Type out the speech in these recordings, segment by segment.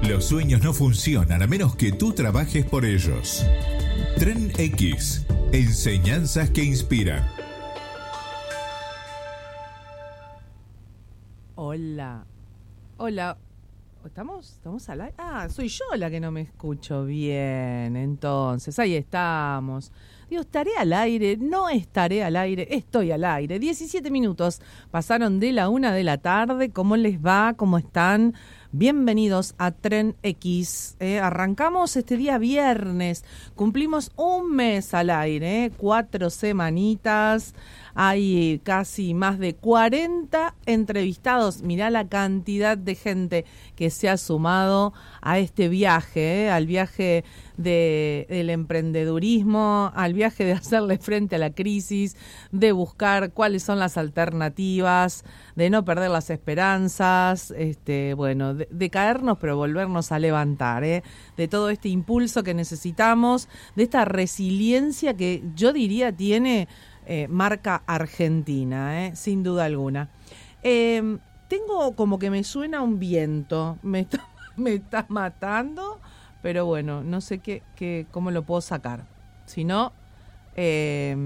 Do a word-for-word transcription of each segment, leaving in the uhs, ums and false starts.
Los sueños no funcionan a menos que tú trabajes por ellos. Tren X. Enseñanzas que inspiran. Hola. Hola. ¿Estamos? ¿Estamos al aire? Ah, soy yo la que no me escucho bien. Entonces, ahí estamos. Digo, ¿estaré al aire? No estaré al aire. Estoy al aire. diecisiete minutos pasaron de la una de la tarde. ¿Cómo les va? ¿Cómo están? Bienvenidos a Tren X. Eh, arrancamos este día viernes. Cumplimos un mes al aire, eh, cuatro semanitas. Hay casi más de cuarenta entrevistados. Mirá la cantidad de gente que se ha sumado a este viaje, eh, al viaje de, del emprendedurismo, al viaje de hacerle frente a la crisis, de buscar cuáles son las alternativas, de no perder las esperanzas, este, bueno, de, de caernos pero volvernos a levantar, eh, de todo este impulso que necesitamos, de esta resiliencia que yo diría tiene eh, marca argentina, eh, sin duda alguna. Eh, tengo como que me suena un viento, me está, me está matando, pero bueno, no sé qué, qué, cómo lo puedo sacar. Si no, eh,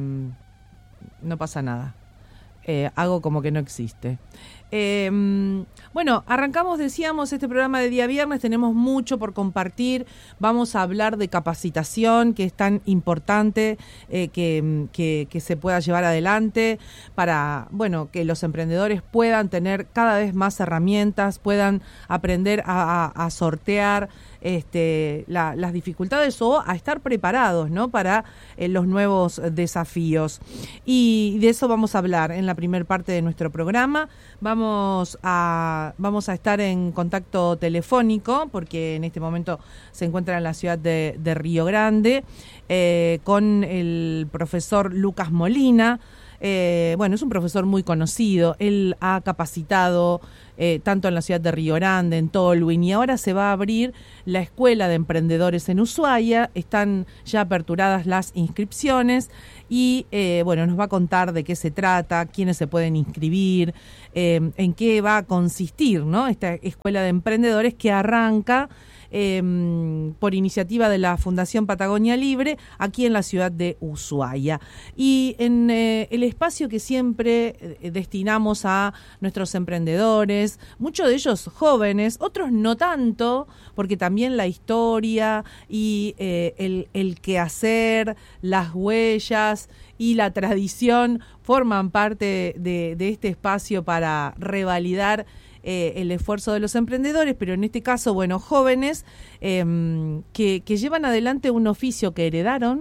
no pasa nada. Eh, hago como que no existe. Eh, bueno, arrancamos, decíamos, este programa de día viernes, tenemos mucho por compartir, vamos a hablar de capacitación, que es tan importante eh, que, que, que se pueda llevar adelante para, bueno, que los emprendedores puedan tener cada vez más herramientas, puedan aprender a, a, a sortear este, la, las dificultades o a estar preparados, ¿no?, para eh, los nuevos desafíos. Y de eso vamos a hablar en la primera parte de nuestro programa. Vamos a, vamos a estar en contacto telefónico, porque en este momento se encuentra en la ciudad de, de Río Grande, eh, con el profesor Lucas Molina. Eh, bueno, es un profesor muy conocido, él ha capacitado eh, tanto en la ciudad de Río Grande, en Tolwyn, y ahora se va a abrir la Escuela de Emprendedores en Ushuaia. Están ya aperturadas las inscripciones y eh, bueno, nos va a contar de qué se trata, quiénes se pueden inscribir, eh, en qué va a consistir, ¿no?, esta Escuela de Emprendedores que arranca Eh, por iniciativa de la Fundación Patagonia Libre, aquí en la ciudad de Ushuaia. Y en eh, el espacio que siempre eh, destinamos a nuestros emprendedores, muchos de ellos jóvenes, otros no tanto, porque también la historia y eh, el, el quehacer, las huellas y la tradición forman parte de, de este espacio para revalidar Eh, el esfuerzo de los emprendedores, pero en este caso, bueno, jóvenes eh, que, que llevan adelante un oficio que heredaron,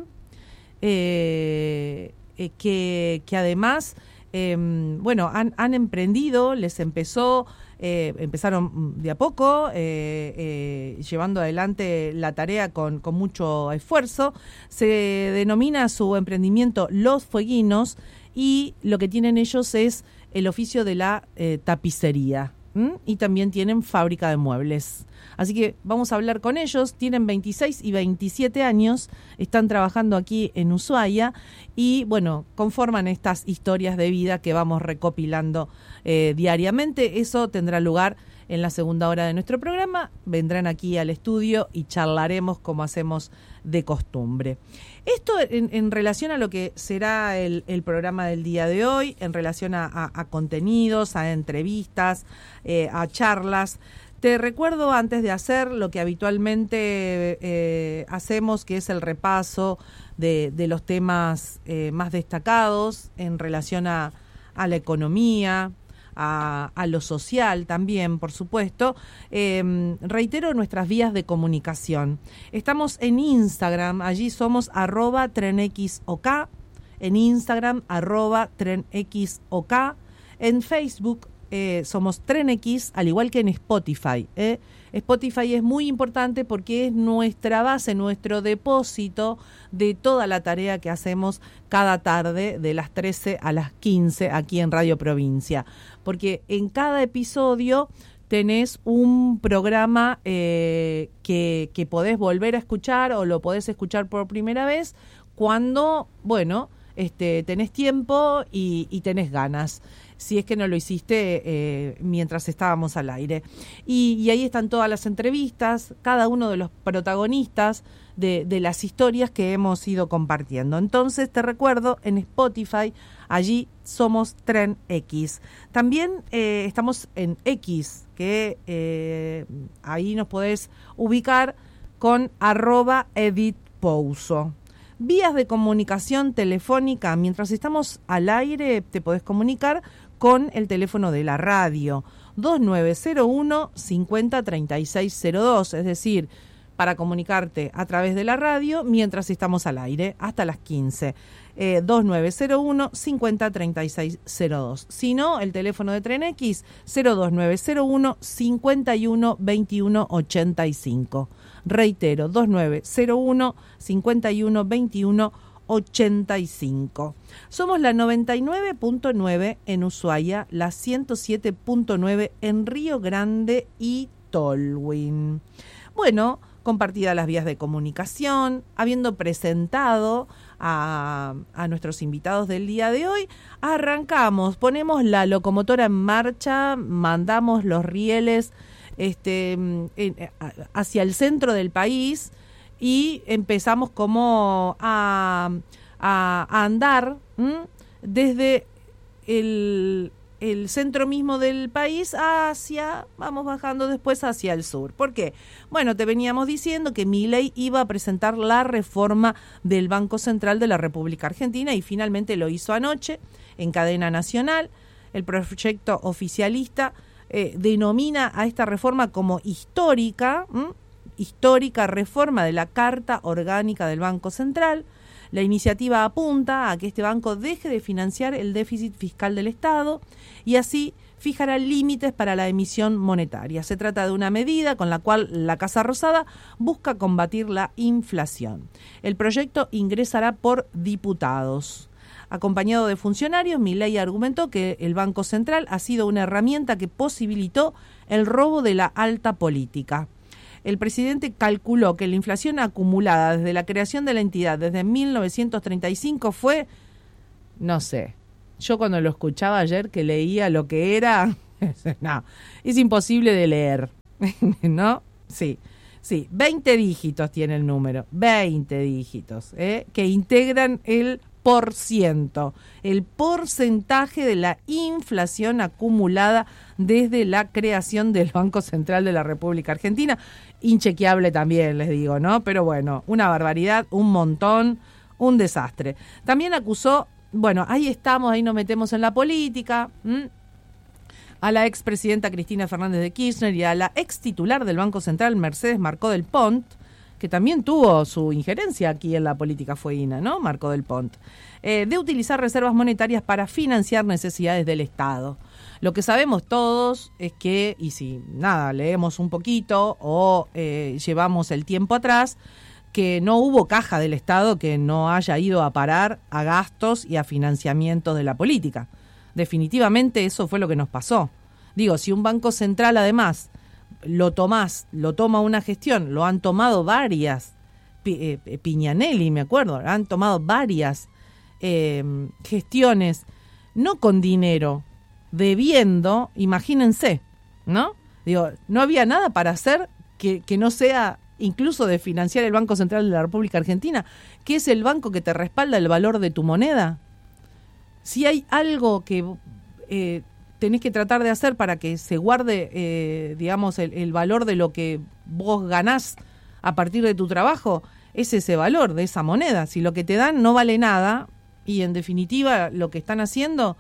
eh, eh, que, que además, eh, bueno, han, han emprendido, les empezó, eh, empezaron de a poco, eh, eh, llevando adelante la tarea con, con mucho esfuerzo. Se denomina su emprendimiento Los Fueguinos y lo que tienen ellos es el oficio de la eh, tapicería. Y también tienen fábrica de muebles. Así que vamos a hablar con ellos. Tienen veintiséis y veintisiete años, están trabajando aquí en Ushuaia y, bueno, conforman estas historias de vida que vamos recopilando eh, diariamente. Eso tendrá lugar en la segunda hora de nuestro programa. Vendrán aquí al estudio y charlaremos como hacemos de costumbre. Esto en, en relación a lo que será el, el programa del día de hoy, en relación a, a, a contenidos, a entrevistas, eh, a charlas. Te recuerdo, antes de hacer lo que habitualmente eh, hacemos, que es el repaso de, de los temas eh, más destacados en relación a, a la economía, A, a lo social también, por supuesto. Eh, reitero nuestras vías de comunicación. Estamos en Instagram, allí somos arroba trenxok, en Instagram arroba trenxok, en Facebook eh, somos TrenX, al igual que en Spotify. ¿eh? Spotify es muy importante porque es nuestra base, nuestro depósito de toda la tarea que hacemos cada tarde de las trece a las quince aquí en Radio Provincia. Porque en cada episodio tenés un programa eh, que, que podés volver a escuchar o lo podés escuchar por primera vez cuando, bueno, este, tenés tiempo y, y tenés ganas. si es que no lo hiciste eh, mientras estábamos al aire. Y, y ahí están todas las entrevistas, cada uno de los protagonistas de, de las historias que hemos ido compartiendo. Entonces te recuerdo, en Spotify, allí somos Tren X. También eh, estamos en X, que eh, ahí nos podés ubicar con arroba Edith Pouso. Vías de comunicación telefónica. Mientras estamos al aire, te podés comunicar con el teléfono de la radio, dos nueve cero uno, cinco cero tres seis cero dos, es decir, para comunicarte a través de la radio mientras estamos al aire, hasta las quince. Eh, dos nueve cero uno, cinco cero tres seis cero dos. Si no, el teléfono de Tren X, cero dos nueve cero uno, cinco uno, dos uno ocho cinco. Reitero, dos nueve cero uno, cinco uno, dos uno ocho cinco. Somos la noventa y nueve punto nueve en Ushuaia, la ciento siete punto nueve en Río Grande y Tolwyn. Bueno, compartidas las vías de comunicación, habiendo presentado a, a nuestros invitados del día de hoy, arrancamos, ponemos la locomotora en marcha, mandamos los rieles este, en, hacia el centro del país y empezamos como a, a, a andar ¿m? desde el, el centro mismo del país hacia, vamos bajando después hacia el sur. ¿Por qué? Bueno, te veníamos diciendo que Milei iba a presentar la reforma del Banco Central de la República Argentina y finalmente lo hizo anoche en cadena nacional. El proyecto oficialista eh, denomina a esta reforma como histórica, ¿m? histórica reforma de la Carta Orgánica del Banco Central. La iniciativa apunta a que este banco deje de financiar el déficit fiscal del Estado y así fijará límites para la emisión monetaria. Se trata de una medida con la cual la Casa Rosada busca combatir la inflación. El proyecto ingresará por diputados. Acompañado de funcionarios, Milei argumentó que el Banco Central ha sido una herramienta que posibilitó el robo de la alta política. El presidente calculó que la inflación acumulada desde la creación de la entidad desde mil novecientos treinta y cinco fue, no sé, yo cuando lo escuchaba ayer que leía lo que era, no, es imposible de leer, ¿no? Sí, sí, veinte dígitos tiene el número, veinte dígitos, ¿eh? Que integran el por ciento, el porcentaje de la inflación acumulada desde la creación del Banco Central de la República Argentina. Inchequeable también, les digo, ¿no? Pero bueno, una barbaridad, un montón, un desastre. También acusó, bueno, ahí estamos, ahí nos metemos en la política, ¿m? a la expresidenta Cristina Fernández de Kirchner y a la ex titular del Banco Central, Mercedes Marcó del Pont, que también tuvo su injerencia aquí en la política fueguina, ¿no? Marcó del Pont, eh, de utilizar reservas monetarias para financiar necesidades del Estado. Lo que sabemos todos es que, y si nada, leemos un poquito o eh, llevamos el tiempo atrás, que no hubo caja del Estado que no haya ido a parar a gastos y a financiamientos de la política. Definitivamente eso fue lo que nos pasó. Digo, si un banco central además lo tomás, lo toma una gestión, lo han tomado varias, Pi, eh, Piñanelli, me acuerdo, han tomado varias eh, gestiones, no con dinero, debiendo, imagínense, ¿no? Digo, no había nada para hacer que, que no sea incluso de financiar el Banco Central de la República Argentina, que es el banco que te respalda el valor de tu moneda. Si hay algo que eh, tenés que tratar de hacer para que se guarde, eh, digamos, el, el valor de lo que vos ganás a partir de tu trabajo, es ese valor de esa moneda. Si lo que te dan no vale nada y en definitiva lo que están haciendo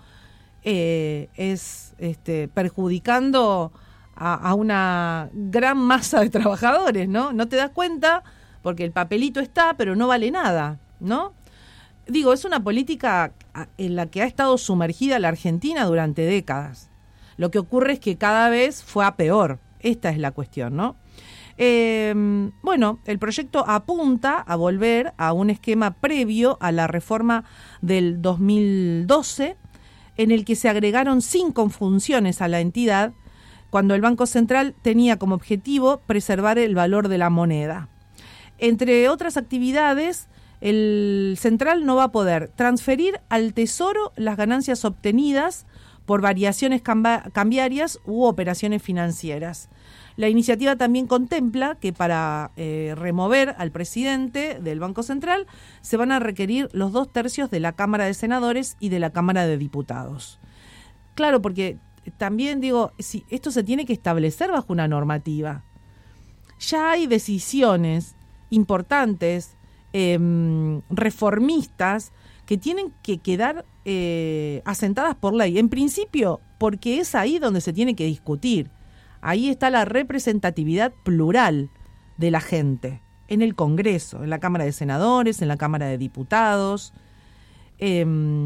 eh, es este, perjudicando a, a una gran masa de trabajadores, ¿no? No te das cuenta porque el papelito está, pero no vale nada, ¿no? Digo, es una política en la que ha estado sumergida la Argentina durante décadas. Lo que ocurre es que cada vez fue a peor. Esta es la cuestión, ¿no? Eh, bueno, el proyecto apunta a volver a un esquema previo a la reforma del dos mil doce, en el que se agregaron cinco funciones a la entidad, cuando el Banco Central tenía como objetivo preservar el valor de la moneda. Entre otras actividades, el central no va a poder transferir al Tesoro las ganancias obtenidas por variaciones camba- cambiarias u operaciones financieras. La iniciativa también contempla que para eh, remover al presidente del Banco Central se van a requerir los dos tercios de la Cámara de Senadores y de la Cámara de Diputados. Claro, porque también digo, si esto se tiene que establecer bajo una normativa. Ya hay decisiones importantes, eh, reformistas, que tienen que quedar eh, asentadas por ley. En principio, porque es ahí donde se tiene que discutir. Ahí está la representatividad plural de la gente, en el Congreso, en la Cámara de Senadores, en la Cámara de Diputados. Eh,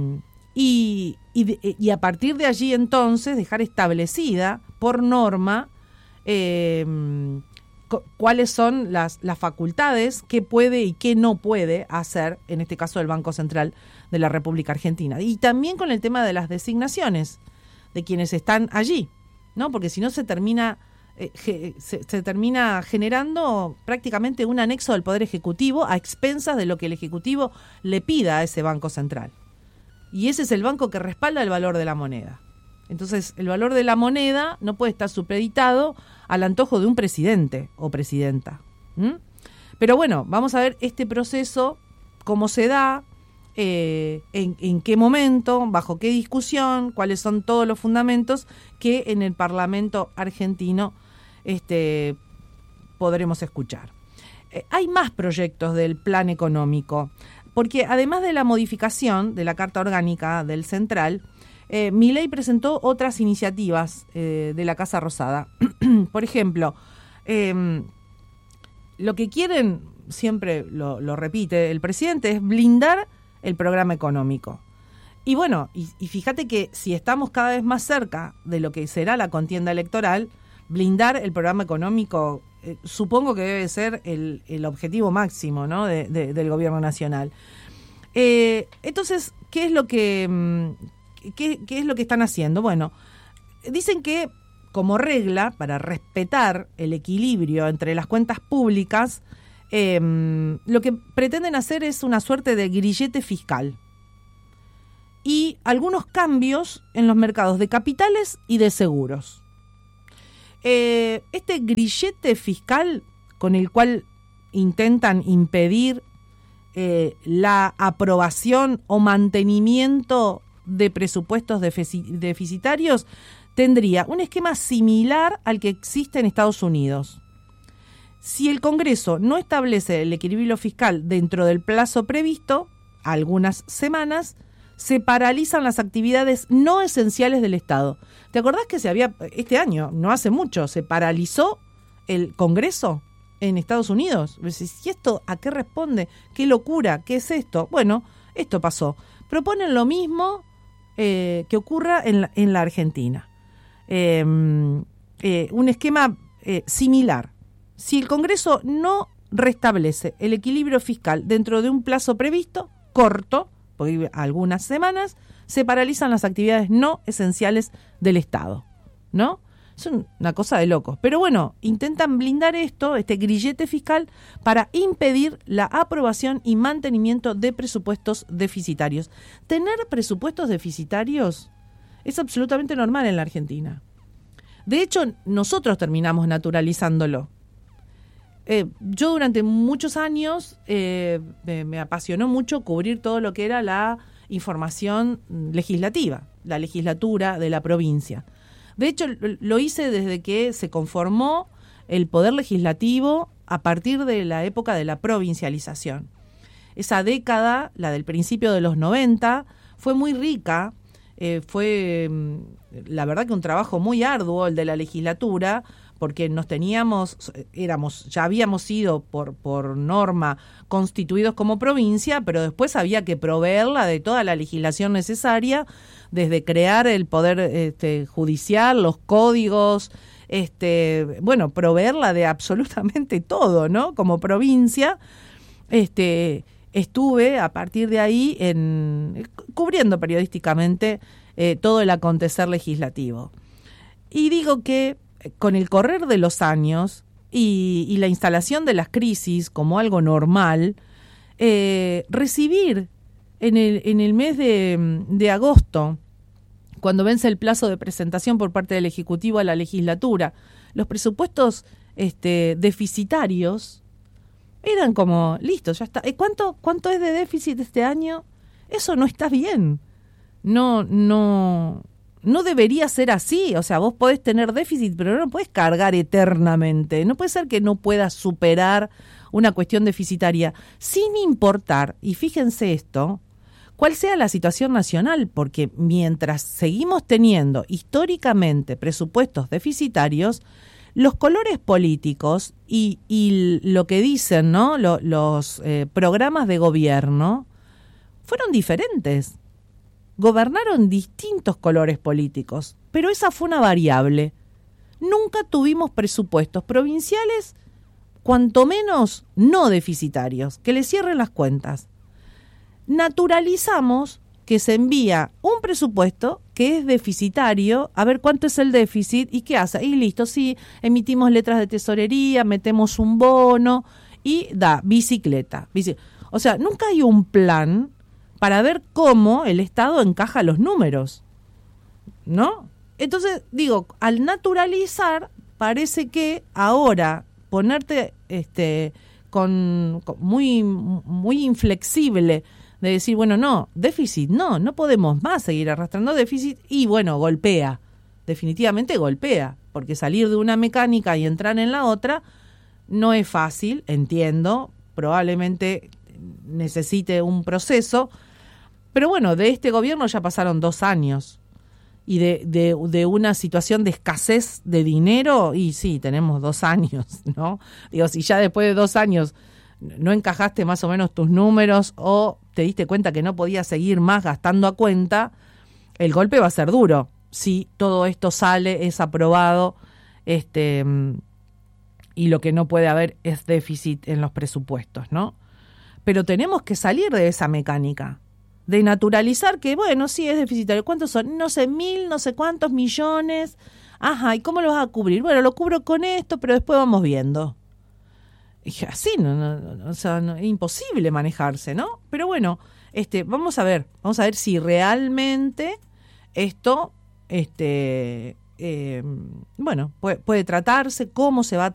y, y, y a partir de allí entonces dejar establecida por norma eh, cu- cuáles son las, las facultades que puede y qué no puede hacer, en este caso el Banco Central de la República Argentina. Y también con el tema de las designaciones de quienes están allí, ¿no? Porque si no se termina eh, ge, se, se termina generando prácticamente un anexo del Poder Ejecutivo a expensas de lo que el Ejecutivo le pida a ese Banco Central. Y ese es el banco que respalda el valor de la moneda. Entonces, el valor de la moneda no puede estar supeditado al antojo de un presidente o presidenta. ¿Mm? Pero bueno, vamos a ver este proceso, cómo se da, Eh, en, en qué momento, bajo qué discusión, cuáles son todos los fundamentos que en el Parlamento argentino este, podremos escuchar. Eh, hay más proyectos del plan económico, porque además de la modificación de la Carta Orgánica del Central, eh, Milei presentó otras iniciativas eh, de la Casa Rosada. Por ejemplo, eh, lo que quieren, siempre lo, lo repite el presidente, es blindar el programa económico. Y bueno, y, y fíjate que si estamos cada vez más cerca de lo que será la contienda electoral, blindar el programa económico eh, supongo que debe ser el, el objetivo máximo, ¿no? de, de, del gobierno nacional. Eh, entonces, ¿qué es lo que qué, qué es lo que están haciendo? Bueno, dicen que como regla para respetar el equilibrio entre las cuentas públicas, Eh, lo que pretenden hacer es una suerte de grillete fiscal y algunos cambios en los mercados de capitales y de seguros. Eh, este grillete fiscal con el cual intentan impedir eh, la aprobación o mantenimiento de presupuestos defici- deficitarios tendría un esquema similar al que existe en Estados Unidos. Si el Congreso no establece el equilibrio fiscal dentro del plazo previsto, algunas semanas, se paralizan las actividades no esenciales del Estado. ¿Te acordás que se había, este año, no hace mucho, se paralizó el Congreso en Estados Unidos? ¿Y esto a qué responde? ¿Qué locura? ¿Qué es esto? Bueno, esto pasó. Proponen lo mismo eh, que ocurra en la, en la Argentina. Eh, eh, un esquema eh, similar. Si el Congreso no restablece el equilibrio fiscal dentro de un plazo previsto, corto, porque algunas semanas, se paralizan las actividades no esenciales del Estado, ¿no? Es una cosa de locos. Pero bueno, intentan blindar esto, este grillete fiscal, para impedir la aprobación y mantenimiento de presupuestos deficitarios. Tener presupuestos deficitarios es absolutamente normal en la Argentina. De hecho, nosotros terminamos naturalizándolo. Eh, yo durante muchos años eh, me, me apasionó mucho cubrir todo lo que era la información legislativa, la legislatura de la provincia. De hecho, lo hice desde que se conformó el poder legislativo a partir de la época de la provincialización. Esa década, la del principio de los noventa, fue muy rica, eh, fue la verdad que un trabajo muy arduo el de la legislatura, porque nos teníamos, éramos, ya habíamos sido por, por norma constituidos como provincia, pero después había que proveerla de toda la legislación necesaria, desde crear el poder este, judicial, los códigos, este, bueno, proveerla de absolutamente todo, ¿no? Como provincia, este, estuve a partir de ahí en, cubriendo periodísticamente eh, todo el acontecer legislativo. Y digo que con el correr de los años y, y la instalación de las crisis como algo normal, eh, recibir en el, en el mes de, de agosto, cuando vence el plazo de presentación por parte del Ejecutivo a la legislatura. Los presupuestos este, deficitarios eran como, listo, ya está. ¿Cuánto, cuánto es de déficit este año? Eso no está bien. No, no, no debería ser así. O sea, vos podés tener déficit, pero no podés cargar eternamente. No puede ser que no puedas superar una cuestión deficitaria, sin importar, y fíjense esto, cuál sea la situación nacional, porque mientras seguimos teniendo históricamente presupuestos deficitarios, los colores políticos y, y lo que dicen, ¿no? Lo, los eh, programas de gobierno fueron diferentes. Gobernaron distintos colores políticos, pero esa fue una variable. Nunca tuvimos presupuestos provinciales, cuanto menos no deficitarios, que le cierren las cuentas. Naturalizamos que se envía un presupuesto que es deficitario, a ver cuánto es el déficit y qué hace. Y listo, sí, emitimos letras de tesorería, metemos un bono y da bicicleta. Bici- o sea, nunca hay un plan para ver cómo el Estado encaja los números, ¿no? Entonces, digo, al naturalizar, parece que ahora ponerte este con, con muy muy inflexible de decir, bueno, no, déficit, no, no podemos más seguir arrastrando déficit y bueno, golpea, definitivamente golpea, porque salir de una mecánica y entrar en la otra no es fácil, entiendo, probablemente necesite un proceso, pero bueno, de este gobierno ya pasaron dos años. Y de, de, de una situación de escasez de dinero, y sí, tenemos dos años, ¿no? Digo, si ya después de dos años no encajaste más o menos tus números o te diste cuenta que no podías seguir más gastando a cuenta, el golpe va a ser duro. Si todo esto sale, es aprobado, este, y lo que no puede haber es déficit en los presupuestos, ¿no? Pero tenemos que salir de esa mecánica. De naturalizar que, bueno, sí es deficitario. ¿Cuántos son? No sé, mil, no sé cuántos millones. Ajá, ¿y cómo lo vas a cubrir? Bueno, lo cubro con esto, pero después vamos viendo. Y así, no, no, no, o sea, no, es imposible manejarse, ¿no? Pero bueno, este, vamos a ver, vamos a ver si realmente esto, este, eh, bueno, puede, puede tratarse, cómo se va a